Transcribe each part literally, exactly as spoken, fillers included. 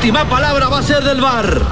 última palabra va a ser del V A R.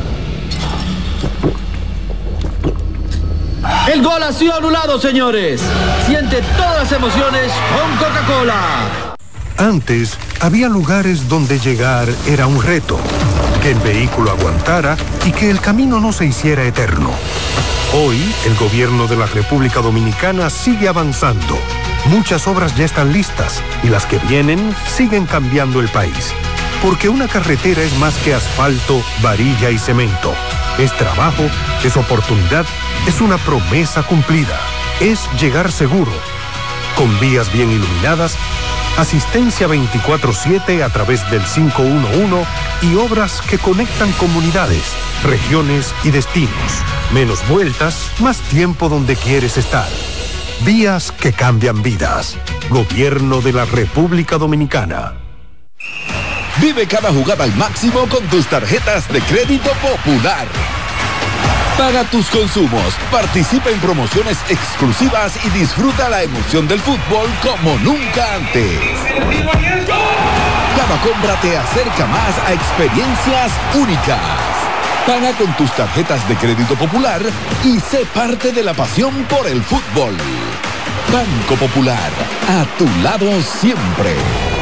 El gol ha sido anulado, señores. Siente todas las emociones con Coca-Cola. Antes, había lugares donde llegar era un reto. Que el vehículo aguantara y que el camino no se hiciera eterno. Hoy, el gobierno de la República Dominicana sigue avanzando. Muchas obras ya están listas y las que vienen siguen cambiando el país. Porque una carretera es más que asfalto, varilla y cemento. Es trabajo, es oportunidad, es una promesa cumplida. Es llegar seguro. Con vías bien iluminadas, asistencia veinticuatro siete a través del cinco uno uno y obras que conectan comunidades, regiones y destinos. Menos vueltas, más tiempo donde quieres estar. Vías que cambian vidas. Gobierno de la República Dominicana. Vive cada jugada al máximo con tus tarjetas de crédito Popular. Paga tus consumos, participa en promociones exclusivas y disfruta la emoción del fútbol como nunca antes. Cada compra te acerca más a experiencias únicas. Paga con tus tarjetas de crédito Popular y sé parte de la pasión por el fútbol. Banco Popular, a tu lado siempre.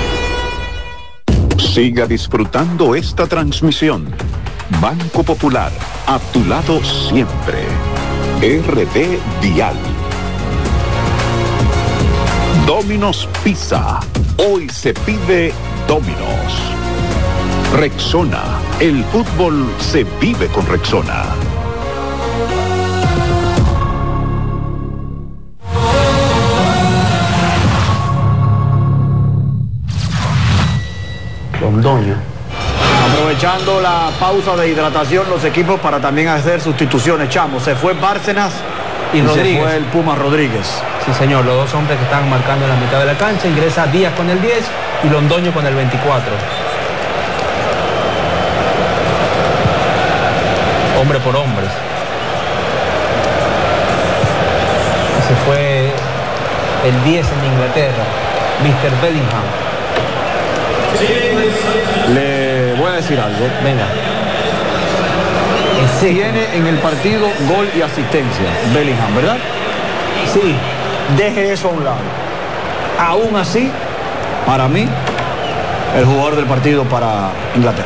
Siga disfrutando esta transmisión. Banco Popular, a tu lado siempre. R D Dial. Domino's Pizza. Hoy se pide Domino's. Rexona. El fútbol se vive con Rexona. Londoño. Aprovechando la pausa de hidratación, los equipos para también hacer sustituciones. Chamo, se fue Bárcenas y, y Rodríguez. Se fue el Puma Rodríguez. Sí, señor, los dos hombres que están marcando en la mitad de la cancha. Ingresa Díaz con el diez y Londoño con el veinticuatro. Hombre por hombre. Se fue el diez en Inglaterra, mister Bellingham. Le voy a decir algo. Venga. Tiene en el partido gol y asistencia Bellingham, ¿verdad? Sí. Deje eso a un lado. Aún así, para mí, el jugador del partido para Inglaterra.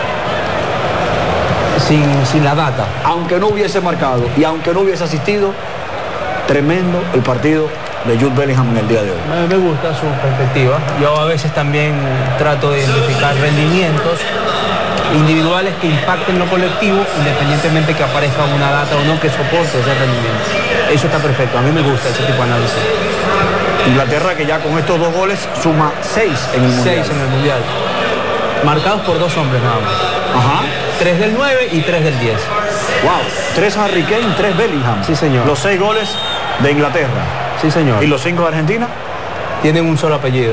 Sin, sin la data. Aunque no hubiese marcado y aunque no hubiese asistido, tremendo el partido de Jude Bellingham en el día de hoy. Me, me gusta su perspectiva. Yo a veces también trato de identificar rendimientos individuales que impacten lo colectivo, independientemente que aparezca una data o no que soporte ese rendimiento. Eso está perfecto, a mí me gusta ese tipo de análisis. Inglaterra, que ya con estos dos goles suma seis en el Mundial. Seis en el Mundial. Marcados por dos hombres nada más. Ajá. Tres del nueve y tres del diez. Wow, tres Harry Kane, tres Bellingham. Sí, señor. Los seis goles de Inglaterra. Sí, señor. ¿Y los cinco de Argentina? Tienen un solo apellido.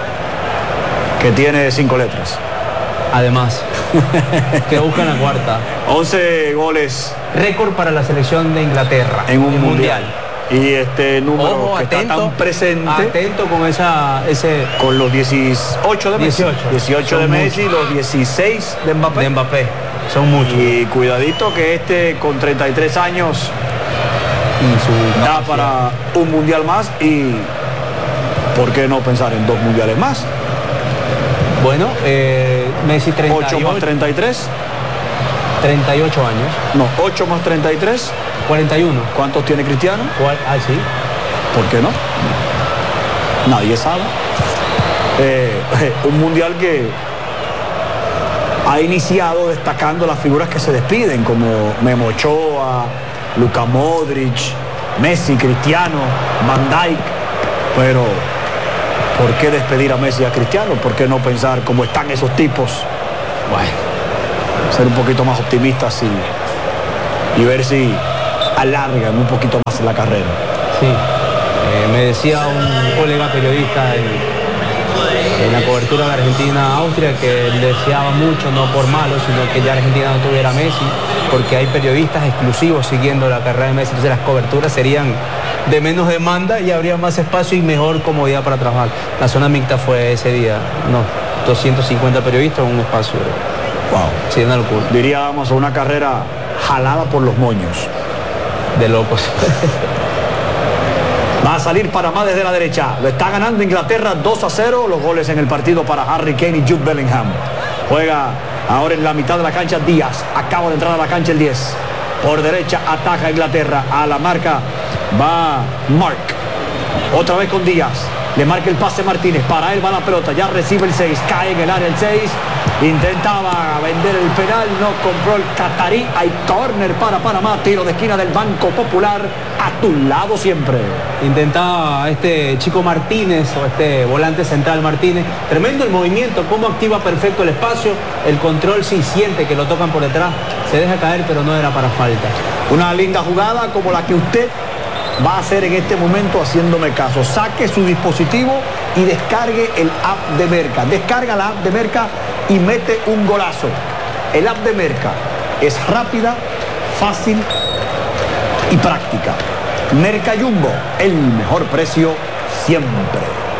Que tiene cinco letras. Además, que buscan la cuarta. once goles. Récord para la selección de Inglaterra. En un mundial. mundial. Y este número Ojo, que atento, está tan presente. Atento con esa, ese... Con los dieciocho de Messi. dieciocho. dieciocho de Messi, muchos. Los dieciséis de Mbappé. De Mbappé. Son muchos. Y cuidadito que este con treinta y tres años y su da para un mundial más y ¿por qué no pensar en dos mundiales más? Bueno, eh, Messi treinta y ocho. ocho más treinta y tres. treinta y ocho años. No, ocho más treinta y tres. cuarenta y uno. ¿Cuántos tiene Cristiano? Ah, sí. ¿Por qué no? Nadie sabe. Eh, un mundial que ha iniciado destacando las figuras que se despiden, como Memo Ochoa, Luka Modric, Messi, Cristiano, Van Dijk. Pero, ¿por qué despedir a Messi y a Cristiano? ¿Por qué no pensar cómo están esos tipos? Bueno, ser un poquito más optimistas y, y ver si alargan un poquito más la carrera. Sí, eh, me decía un colega periodista en, en la cobertura de Argentina-Austria que deseaba mucho, no por malo, sino que ya Argentina no tuviera a Messi, porque hay periodistas exclusivos siguiendo la carrera de Messi, entonces las coberturas serían de menos demanda y habría más espacio y mejor comodidad para trabajar. La zona mixta fue ese día, no, doscientos cincuenta periodistas en un espacio Wow. Sí, una locura. Diríamos una carrera jalada por los moños. De locos. Va a salir Panamá desde la derecha. Lo está ganando Inglaterra dos a cero. Los goles en el partido para Harry Kane y Jude Bellingham. Juega ahora en la mitad de la cancha Díaz. Acaba de entrar a la cancha el diez. Por derecha ataca Inglaterra. A la marca va Mark. Otra vez con Díaz. Le marca el pase Martínez. Para él va la pelota. Ya recibe el seis. Cae en el área el seis. Intentaba vender el penal. No compró el catarí. Hay córner para Panamá. Tiro de esquina del Banco Popular. A tu lado siempre. Intentaba este chico Martínez o este volante central Martínez. Tremendo el movimiento. Cómo activa perfecto el espacio. El control sí siente que lo tocan por detrás. Se deja caer pero no era para falta. Una linda jugada como la que usted va a hacer en este momento haciéndome caso. Saque su dispositivo y descargue el app de Merca. Descarga la app de Merca y mete un golazo. El app de Merca es rápida, fácil y práctica. Merca Jumbo, el mejor precio siempre.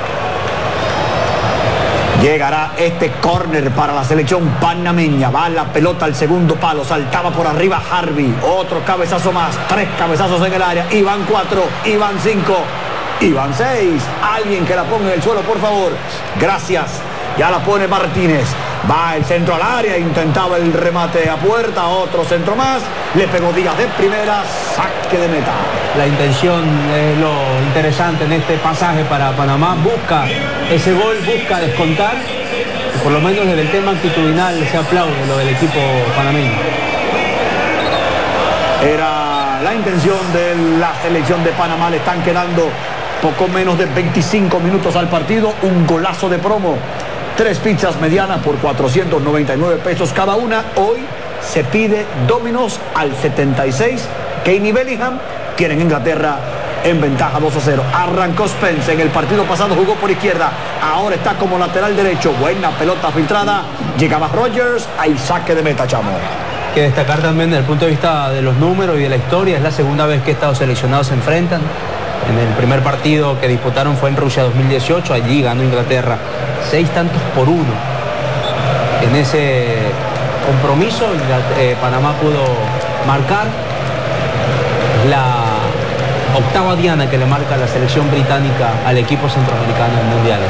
Llegará este córner para la selección panameña. Va la pelota al segundo palo. Saltaba por arriba Harvey. Otro cabezazo más. Tres cabezazos en el área. Y van cuatro. Y van cinco. Y van seis. Alguien que la ponga en el suelo, por favor. Gracias. Ya la pone Martínez. Va el centro al área. Intentaba el remate a puerta. Otro centro más. Le pegó Díaz de primera. Saque de meta. La intención es lo interesante en este pasaje para Panamá. Busca ese gol, busca descontar. Y por lo menos desde el tema actitudinal se aplaude lo del equipo panameño. Era la intención de la selección de Panamá. Le están quedando poco menos de veinticinco minutos al partido. Un golazo de promo. Tres pizzas medianas por cuatrocientos noventa y nueve pesos cada una. Hoy se pide Domino's al setenta y seis. Kane y Bellingham tienen Inglaterra en ventaja dos a cero. Arrancó Spence. En el partido pasado jugó por izquierda. Ahora está como lateral derecho. Buena pelota filtrada. Llegaba Rogers. Hay saque de meta, chamo. Que destacar también desde el punto de vista de los números y de la historia. Es la segunda vez que estos seleccionados se enfrentan. En el primer partido que disputaron fue en Rusia dos mil dieciocho. Allí ganó Inglaterra seis tantos por uno. En ese compromiso eh, Panamá pudo marcar. La octava diana que le marca la selección británica al equipo centroamericano en mundiales.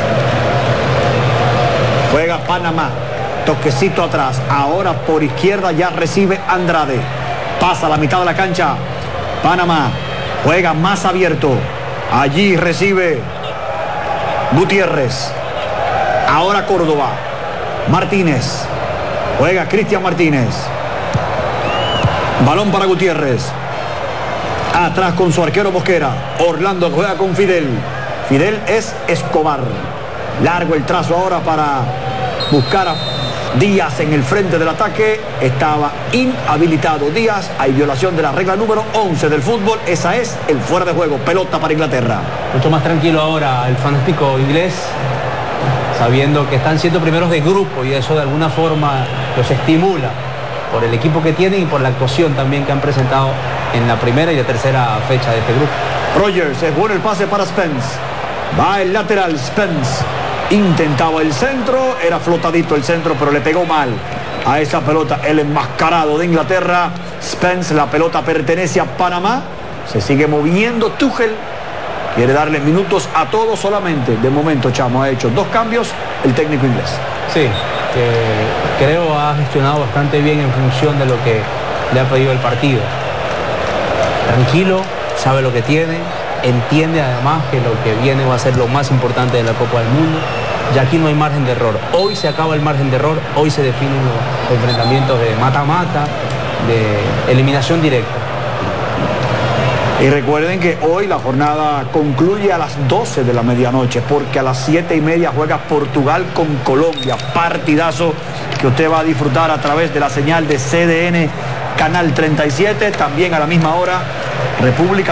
Juega Panamá. Toquecito atrás. Ahora por izquierda ya recibe Andrade. Pasa a la mitad de la cancha. Panamá juega más abierto. Allí recibe Gutiérrez. Ahora Córdoba. Martínez. Juega Cristian Martínez. Balón para Gutiérrez. Atrás con su arquero Mosquera. Orlando juega con Fidel. Fidel es Escobar. Largo el trazo ahora para buscar a Díaz en el frente del ataque. Estaba inhabilitado Díaz. Hay violación de la regla número once del fútbol. Esa es el fuera de juego. Pelota para Inglaterra. Mucho más tranquilo ahora el fanático inglés, sabiendo que están siendo primeros de grupo y eso de alguna forma los estimula por el equipo que tienen y por la actuación también que han presentado en la primera y la tercera fecha de este grupo. Rogers, es bueno el pase para Spence. Va el lateral Spence. Intentaba el centro, era flotadito el centro, pero le pegó mal a esa pelota el enmascarado de Inglaterra. Spence, la pelota pertenece a Panamá. Se sigue moviendo Tuchel. Quiere darle minutos a todos solamente. De momento, chamo, ha hecho dos cambios el técnico inglés. Sí, que creo ha gestionado bastante bien en función de lo que le ha pedido el partido. Tranquilo, sabe lo que tiene, entiende además que lo que viene va a ser lo más importante de la Copa del Mundo. Ya aquí no hay margen de error. Hoy se acaba el margen de error, hoy se definen los enfrentamientos de mata-mata, de eliminación directa. Y recuerden que hoy la jornada concluye a las doce de la medianoche, porque a las siete y media juega Portugal con Colombia. Partidazo que usted va a disfrutar a través de la señal de C D N Canal treinta y siete. También a la misma hora, República